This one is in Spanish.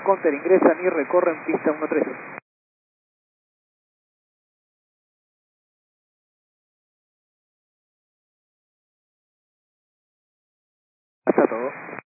Counter, ingresan y recorren pista 1-13. Está todo.